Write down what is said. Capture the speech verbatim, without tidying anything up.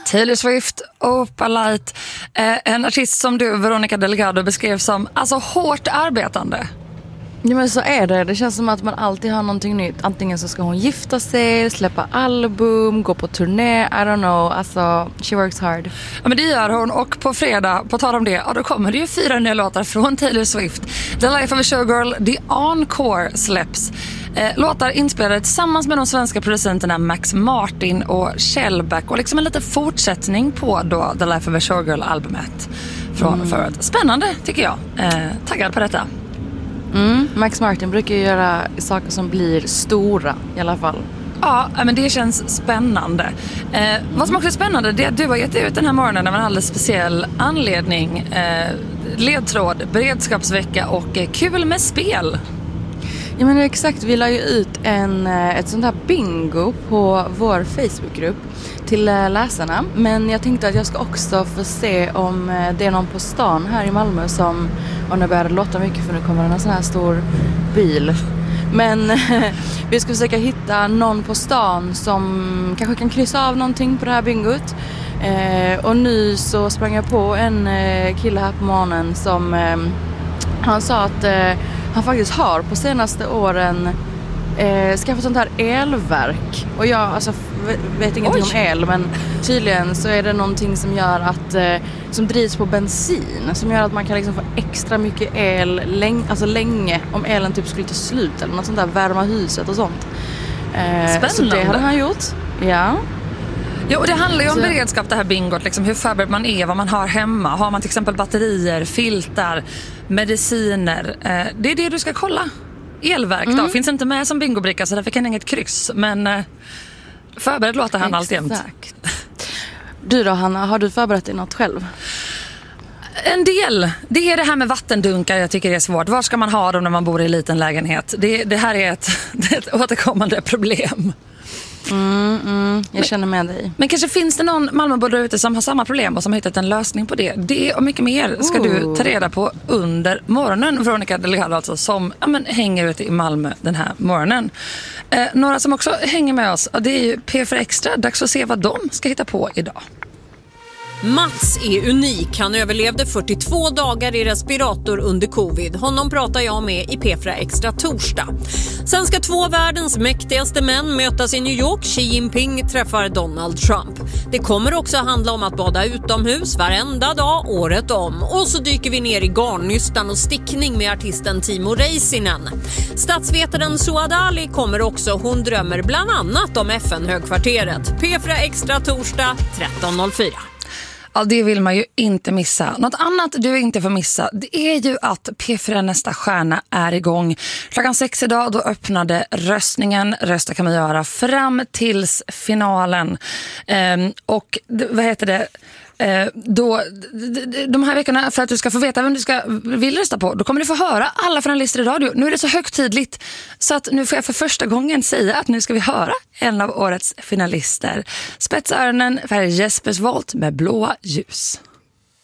Taylor Swift, Opa Light, eh, en artist som du, Veronica Delgado, beskrev som alltså hårt arbetande. Ja, men så är det. Det känns som att man alltid har någonting nytt. Antingen så ska hon gifta sig, släppa album, gå på turné, I don't know. Alltså, she works hard. Ja, men det gör hon. Och på fredag, på tal om det, ja, då kommer det ju fyra nya låtar från Taylor Swift. The Life of a Showgirl, The Encore släpps. Eh, låtar inspelade tillsammans med de svenska producenterna Max Martin och Shellback. Och liksom en liten fortsättning på då The Life of a Showgirl-albumet från mm. förut. Spännande, tycker jag. Eh, taggad på detta. Mm. Max Martin brukar ju göra saker som blir stora i alla fall. Ja, men det känns spännande. Eh, mm. Vad som också är spännande, det är att du har gett ut den här morgonen av en alldeles speciell anledning. Eh, ledtråd, beredskapsvecka och eh, kul med spel. Ja, men exakt, vi la ju ut en, ett sånt här bingo på vår Facebookgrupp till läsarna. Men jag tänkte att jag ska också få se om det är någon på stan här i Malmö som, och nu börjar det låta mycket för nu kommer det en sån här stor bil. Men vi ska försöka hitta någon på stan som kanske kan kryssa av någonting på det här bingot. Eh, och nu så sprang jag på en eh, kille här på morgonen som eh, han sa att eh, han faktiskt har på senaste åren eh, skaffat sånt här elverk. Och jag alltså, vet ingenting Oj. om el, men tydligen så är det någonting som gör att eh, som drivs på bensin, som gör att man kan liksom få extra mycket el läng- alltså länge om elen typ skulle ta slut eller något sånt där, värma huset och sånt. Eh, Spännande. Så det hade han gjort. Ja. Ja, och det handlar ju om så... beredskap, det här bingot, liksom, hur förberedd man är, vad man har hemma. Har man till exempel batterier, filtar, mediciner. Eh, det är det du ska kolla. Elverk mm. då, finns inte med som bingobricka så därför kan inget kryss. Men eh, förberedd låter han alltjämt. Du då, Hanna, har du förberett dig något själv? En del. Det är det här med vattendunkar jag tycker är svårt. Var ska man ha dem när man bor i en liten lägenhet? Det, det här är ett, det är ett återkommande problem. Mm, mm, jag känner med dig. Men kanske finns det någon Malmöbo där ute som har samma problem och som har hittat en lösning på det. Det och mycket mer ska oh. du ta reda på under morgonen. Veronica Delgado alltså, som ja, men, hänger ute i Malmö den här morgonen. Eh, några som också hänger med oss, det är ju P fyra Extra. Dags att se vad de ska hitta på idag. Mats är unik. Han överlevde fyrtiotvå dagar i respirator under covid. Honom pratar jag med i P fyra Extra torsdag. Sen ska två världens mäktigaste män mötas i New York. Xi Jinping träffar Donald Trump. Det kommer också handla om att bada utomhus varenda dag, året om. Och så dyker vi ner i garnnystan och stickning med artisten Timo Räisänen. Statsvetaren Suad Ali kommer också. Hon drömmer bland annat om F N-högkvarteret. P fyra Extra torsdag tretton noll fyra. Ja, det vill man ju inte missa. Något annat du inte får missa, det är ju att P fyra Nästa stjärna är igång. Klockan sex idag, då öppnade röstningen. Rösta kan man göra fram tills finalen. Ehm, och vad heter det? Eh, då, de här veckorna, för att du ska få veta vem du ska vill rösta på, då kommer du få höra alla finalister i radio. Nu är det så högtidligt så att nu får jag för första gången säga att nu ska vi höra en av årets finalister. Spetsöronen för Jespers Volt med blåa ljus.